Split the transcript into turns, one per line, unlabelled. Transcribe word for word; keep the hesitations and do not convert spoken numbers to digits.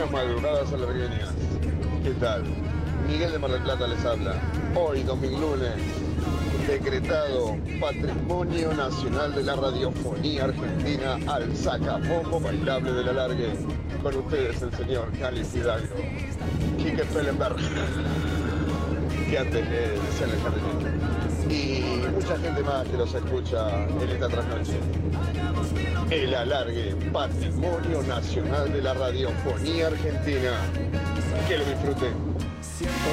Buenas madrugadas alargueñas. ¿Qué tal? Miguel de Mar del Plata les habla. Hoy, domingo lunes, decretado Patrimonio Nacional de la Radiofonía Argentina al sacapombo bailable del alargue. Con ustedes el señor Cali Hidalgo, Quique Fellenberg, que antes le decían el jardinero. Y mucha gente más que los escucha en esta trasnoche. El alargue, Patrimonio Nacional de la Radiofonía Argentina. Que lo disfruten.